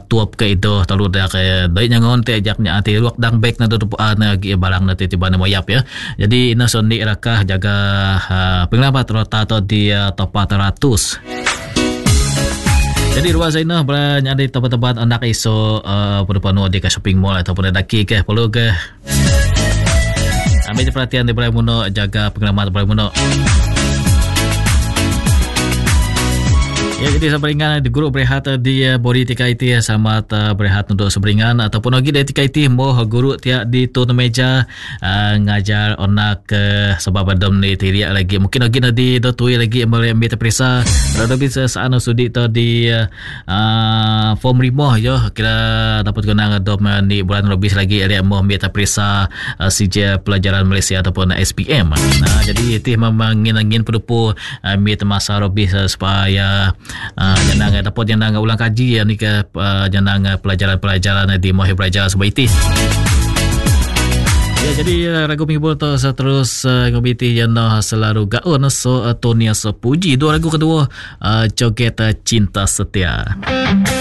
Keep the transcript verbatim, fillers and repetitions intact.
tuap ke itu talu dah ke dai nyangon te jaknya ati ruak dang back na do na gi balang na tiba na mayap ya. Jadi ina sondi rakah jaga uh, penglamat rota atau di uh, top empat ratus. Jadi ruang saya banyak ada tempat-tempat anak iso uh, pada di ke shopping mall ataupun ada ke ke perlu ke ambil perhatian di Balai Muno, jaga pengalaman Balai Muno. Ya, jadi seberingan di guru berehat di body T K I T sama berehat untuk seberingan ataupun lagi dari T K I T mau guru tiap di tu meja uh, ngajar anak uh, sebab ada ni tiria lagi mungkin lagi di do tu lagi ambil ambil terperiksa ada bisa sana sudi tu di uh, form lima yo kira dapat guna dom di bulan lebih lagi ada mau ambil terperiksa uh, C J pelajaran Malaysia ataupun S P M. Nah, jadi itu memang ngin-ngin perlu ambil masa lebih supaya Uh, jangan dapat jangan ulang kaji ya ni ke uh, jangan pelajaran-pelajaran di mohon pelajaran sebab itu. Ya, jadi uh, ragu minggu tu seterus uh, ngobiti yang uh, selalu gaun so uh, Tonia Sepuji dua lagu kedua uh, Joget Cinta Setia.